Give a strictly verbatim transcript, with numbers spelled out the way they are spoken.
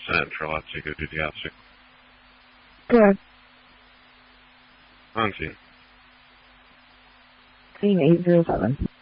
Central. Go to the outside. Good. On scene. Scene eight zero seven.